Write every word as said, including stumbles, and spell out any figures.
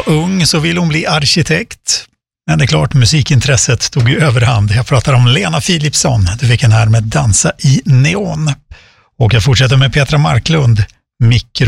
ung så ville hon bli arkitekt. Men det är klart, musikintresset tog ju överhand. Jag pratar om Lena Philipsson. Du fick en här med Dansa i neon. Och jag fortsätter med Petra Marklund, Mikro.